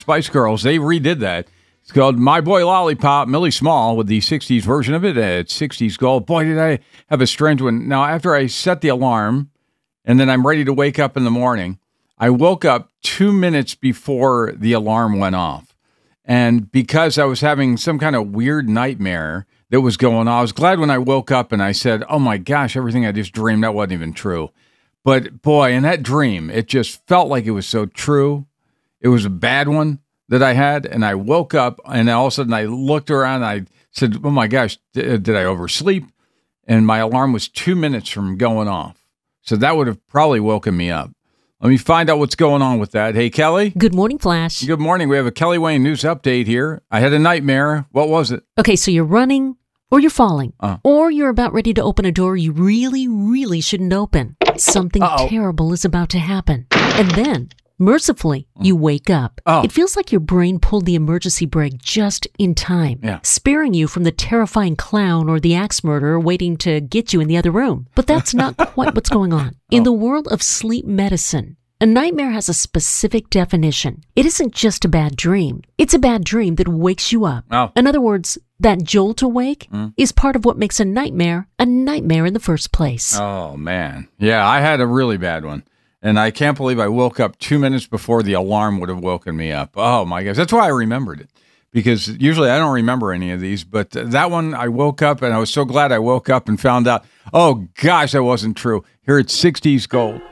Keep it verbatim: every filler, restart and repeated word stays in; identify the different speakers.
Speaker 1: Spice Girls, they redid that. It's called My Boy Lollipop, Millie Small with the sixties version of it at sixties Gold. Boy, did I have a strange one. Now, after I set the alarm and then I'm ready to wake up in the morning, I woke up two minutes before the alarm went off. And because I was having some kind of weird nightmare that was going on, I was glad when I woke up and I said, oh my gosh, everything I just dreamed, that wasn't even true. But boy, in that dream, it just felt like it was so true. It was a bad one that I had. And I woke up and all of a sudden I looked around and I said, oh my gosh, did, did I oversleep? And my alarm was two minutes from going off. So that would have probably woken me up. Let me find out what's going on with that. Hey, Kelly.
Speaker 2: Good morning, Flash.
Speaker 1: Good morning. We have a Kelly Wayne news update here. I had a nightmare. What was it?
Speaker 2: Okay, so you're running or you're falling
Speaker 1: uh.
Speaker 2: or you're about ready to open a door you really, really shouldn't open. Something
Speaker 1: Uh-oh.
Speaker 2: terrible is about to happen. And then, mercifully, you wake up.
Speaker 1: Oh.
Speaker 2: It feels like your brain pulled the emergency brake just in time,
Speaker 1: yeah.
Speaker 2: sparing you from the terrifying clown or the axe murderer waiting to get you in the other room. But that's not quite what's going on. In
Speaker 1: oh.
Speaker 2: the world of sleep medicine, a nightmare has a specific definition. It isn't just a bad dream. It's a bad dream that wakes you up.
Speaker 1: Oh.
Speaker 2: In other words, that jolt awake
Speaker 1: mm.
Speaker 2: is part of what makes a nightmare a nightmare in the first place.
Speaker 1: Oh, man. Yeah, I had a really bad one. And I can't believe I woke up two minutes before the alarm would have woken me up. Oh, my gosh. That's why I remembered it. Because usually I don't remember any of these. But that one, I woke up and I was so glad I woke up and found out, oh, gosh, that wasn't true. Here at sixties Gold.